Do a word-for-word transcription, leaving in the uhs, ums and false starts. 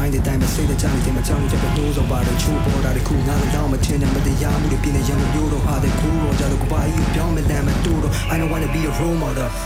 တိုင်းတဲ့တိုင်းမှာစိတ်တကြနေတဲ့မှာကြောင်းနေချက်ပဲလို့ဆိုပါတယ်ချိုးပေါ်တာတခုငါလည်းတော့မထင်တဲ့မတရားမှုတွေပြင်းနေရန်ကုန်မျိုးတော့ဟာတဲ့ကိုတော့ကြတော့ကဘာကြီးပြောင်းမလန်မတူတော့ I don't wanna be a role model